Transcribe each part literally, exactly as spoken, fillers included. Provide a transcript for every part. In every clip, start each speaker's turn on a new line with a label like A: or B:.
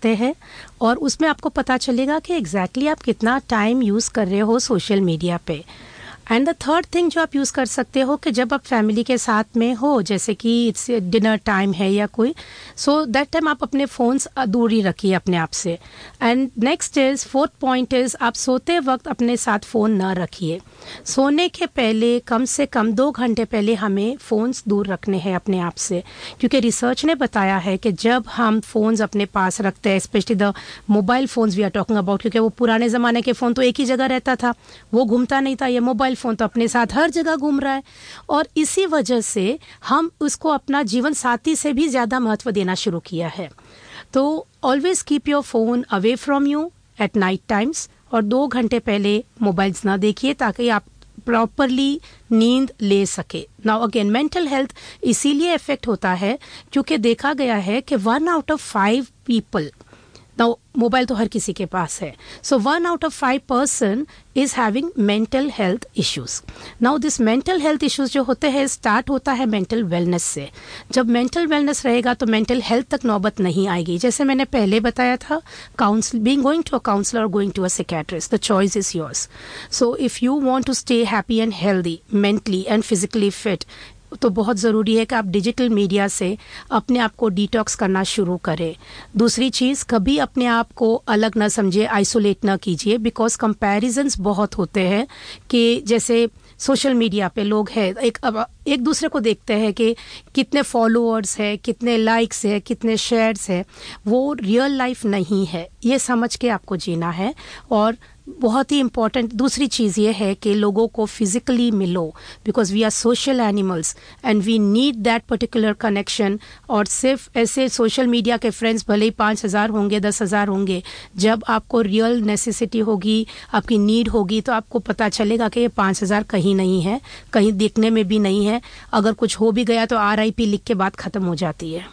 A: सकते हैं और उसमें आपको पता चलेगा कि एग्जैक्टली आप कितना टाइम यूज़ कर रहे हो सोशल मीडिया पे। एंड द थर्ड थिंग जो आप यूज़ कर सकते हो कि जब आप फैमिली के साथ में हो, जैसे कि इट्स डिनर टाइम है या कोई, सो दैट टाइम आप अपने फ़ोन्स दूर ही रखिए अपने आप से। And next is fourth point is आप सोते वक्त अपने साथ फ़ोन ना रखिए। सोने के पहले कम से कम दो घंटे पहले हमें फ़ोन्स दूर रखने हैं अपने आप से, क्योंकि रिसर्च ने बताया है कि जब हम फ़ोन्स अपने पास रखते हैं, specially the mobile phones we are talking about, क्योंकि वो पुराने ज़माने के फ़ोन तो एक ही जगह रहता था, वो घूमता नहीं था। ये मोबाइल फ़ोन तो अपने साथ हर जगह घूम रहा है और इसी वजह से हम उसको अपना जीवन साथी से भी ज़्यादा महत्व देना शुरू किया है। तो always keep your phone away from you at night times और दो घंटे पहले मोबाइल्स ना देखिए ताकि आप प्रॉपरली नींद ले सके। नाउ अगेन मेंटल हेल्थ इसीलिए इफेक्ट होता है क्योंकि देखा गया है कि one out of five people, now mobile तो हर किसी के पास है, so one out of five person is having mental health issues. Now this mental health issues जो होते हैं स्टार्ट होता है मेंटल वेलनेस से। जब मेंटल वेलनेस रहेगा तो मेंटल हेल्थ तक नौबत नहीं आएगी। जैसे मैंने पहले बताया था, counsel being going to a counsellor और going to a psychiatrist, the choice is yours. So if you want to stay happy and healthy, mentally and physically fit, तो बहुत ज़रूरी है कि आप डिजिटल मीडिया से अपने आप को डिटॉक्स करना शुरू करें। दूसरी चीज़, कभी अपने आप को अलग ना समझे, आइसोलेट ना कीजिए, बिकॉज कंपैरिजन्स बहुत होते हैं कि जैसे सोशल मीडिया पे लोग हैं एक अब एक दूसरे को देखते हैं कि कितने फॉलोअर्स है, कितने लाइक्स है, कितने शेयर्स है। वो रियल लाइफ नहीं है, ये समझ के आपको जीना है। और बहुत ही इम्पॉर्टेंट दूसरी चीज़ ये है कि लोगों को फिजिकली मिलो, because we are social animals and we need that particular connection. और सिर्फ ऐसे सोशल मीडिया के फ्रेंड्स भले ही पाँच हज़ार होंगे, दस हज़ार होंगे, जब आपको रियल नेसेसिटी होगी, आपकी नीड होगी, तो आपको पता चलेगा कि ये पाँच हज़ार कहीं नहीं है, कहीं दिखने में भी नहीं है। अगर कुछ हो भी गया तो आर आई पी लिख के बात ख़त्म हो जाती है।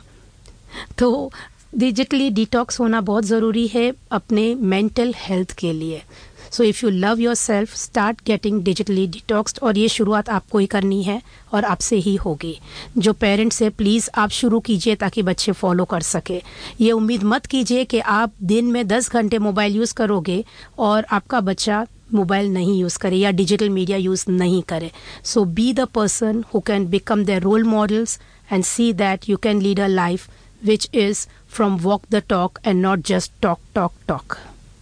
A: तो डिजिटली डिटॉक्स होना बहुत ज़रूरी है अपने मेंटल हेल्थ के लिए। So if you love your self, start getting digitally डिटॉक्स्ड। और ये शुरुआत आपको ही करनी है और आपसे ही होगी। जो पेरेंट्स है, प्लीज़ आप शुरू कीजिए ताकि बच्चे फॉलो कर सके। ये उम्मीद मत कीजिए कि आप दिन में दस घंटे मोबाइल यूज़ करोगे और आपका बच्चा मोबाइल नहीं यूज़ करे या डिजिटल मीडिया यूज़ नहीं करे। सो be the person who can become their role models and see that you can lead a life which is from walk the talk and not just talk talk talk.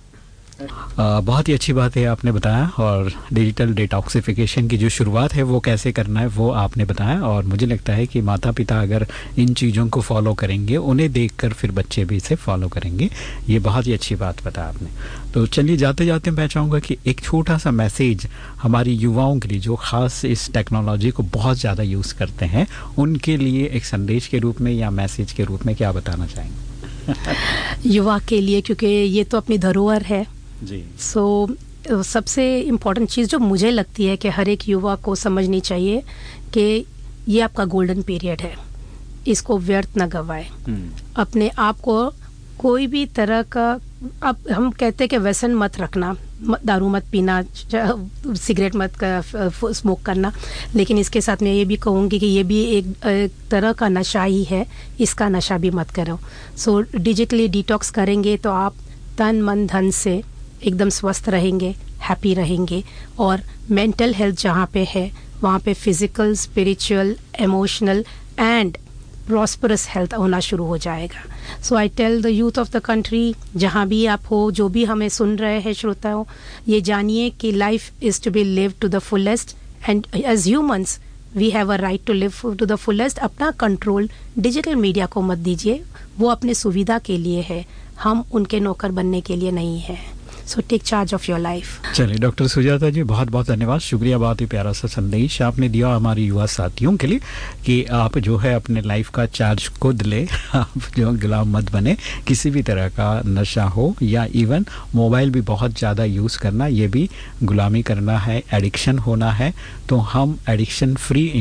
B: आ, बहुत ही अच्छी बात है आपने बताया, और digital detoxification की जो शुरुआत है वो कैसे करना है वो आपने बताया। और मुझे लगता है कि माता पिता अगर इन चीज़ों को फॉलो करेंगे, उन्हें देखकर फिर बच्चे भी इसे फॉलो करेंगे। ये बहुत ही अच्छी बात बताया आपने। तो चलिए जाते जाते मैं चाहूँगा कि एक छोटा सा मैसेज हमारी युवाओं के लिए जो ख़ास इस टेक्नोलॉजी को बहुत ज़्यादा यूज़ करते हैं, उनके लिए एक संदेश के रूप में या मैसेज के रूप में क्या बताना चाहेंगे?
A: युवा के लिए, क्योंकि ये तो अपनी धरोहर है
B: जी।
A: सो so, सबसे इम्पॉर्टेंट चीज़ जो मुझे लगती है कि हर एक युवा को समझनी चाहिए कि ये आपका गोल्डन पीरियड है, इसको व्यर्थ न गवाए। अपने आप को कोई भी तरह का, अब हम कहते हैं कि व्यसन मत रखना, दारू मत पीना, सिगरेट मत स्मोक करना, लेकिन इसके साथ मैं ये भी कहूँगी कि ये भी एक, एक तरह का नशा ही है, इसका नशा भी मत करो। सो डिजिटली डिटॉक्स करेंगे तो आप तन मन धन से एकदम स्वस्थ रहेंगे, हैप्पी रहेंगे। और मेंटल हेल्थ जहाँ पे है वहाँ पे physical, spiritual, emotional and prosperous health होना शुरू हो जाएगा। सो I tell the youth of the country, जहाँ भी आप हो, जो भी हमें सुन रहे हैं श्रोताओं, ये जानिए कि life is to be live to the fullest and as humans we have a right to live to the fullest. अपना कंट्रोल डिजिटल मीडिया को मत दीजिए, वो अपने सुविधा के लिए है, हम उनके नौकर बनने के लिए नहीं है। So take charge of your life.
B: चलिए डॉक्टर सुजाता जी, बहुत बहुत धन्यवाद, शुक्रिया। बहुत ही प्यारा सा संदेश आपने दिया हमारे युवा साथियों के लिए कि आप जो है अपने लाइफ का चार्ज खुद ले, आप जो गुलाम मत बने किसी भी तरह का नशा हो, या इवन मोबाइल भी बहुत ज़्यादा यूज़ करना, ये भी गुलामी करना है, एडिक्शन होना है। तो हम एडिक्शन फ्री इंडिया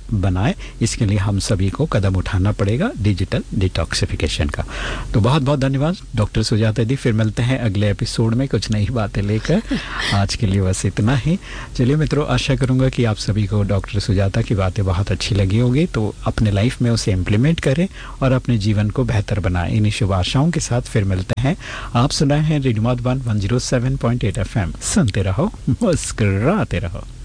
B: बनाए, इसके लिए हम सभी को कदम उठाना पड़ेगा डिजिटल डिटॉक्सिफिकेशन का। तो बहुत बहुत धन्यवाद डॉक्टर सुजाता दी, फिर मिलते हैं अगले एपिसोड में कुछ नई बातें लेकर। आज के लिए बस इतना ही। चलिए मित्रों, आशा करूंगा कि आप सभी को डॉक्टर सुजाता की बातें बहुत अच्छी लगी होगी, तो अपने लाइफ में उसे इम्प्लीमेंट करें और अपने जीवन को बेहतर बनाएं। इन्हीं शुभ आशाओं के साथ फिर मिलते हैं। आप सुनाए हैं radio Madhuban one zero seven point eight F M. सुनते रहो, मुस्कुराते रहो।